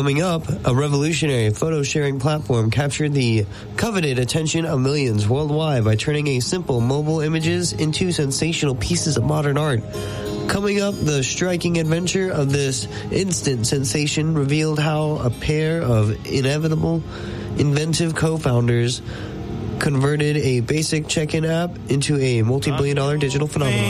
Coming up, a revolutionary photo-sharing platform captured the coveted attention of millions worldwide by turning a simple mobile images into sensational pieces of modern art. Coming up, the striking adventure of this instant sensation revealed how a pair of inventive co-founders converted a basic check-in app into a multi-billion-dollar digital phenomenon.